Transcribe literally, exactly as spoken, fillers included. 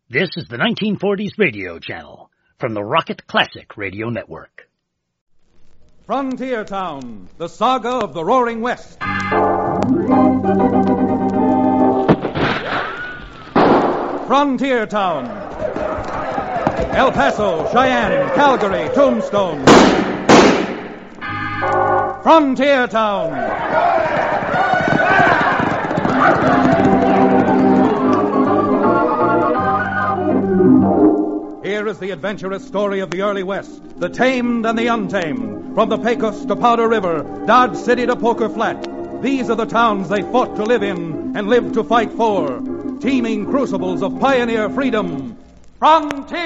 This is the nineteen forties radio channel from the Rocket Classic Radio Network. Frontier Town, the saga of the Roaring West. Frontier Town. El Paso, Cheyenne, Calgary, Tombstone. Frontier Town. Here is the adventurous story of the early West, the tamed and the untamed. From the Pecos to Powder River, Dodge City to Poker Flat. These are the towns they fought to live in and lived to fight for. Teeming crucibles of pioneer freedom. Frontier